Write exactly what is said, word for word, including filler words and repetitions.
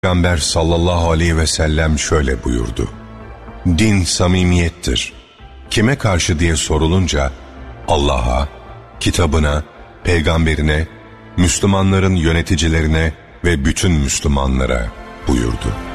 Peygamber sallallahu aleyhi ve sellem şöyle buyurdu: Din samimiyettir. Kime karşı diye sorulunca Allah'a, kitabına, peygamberine, Müslümanların yöneticilerine ve bütün Müslümanlara buyurdu.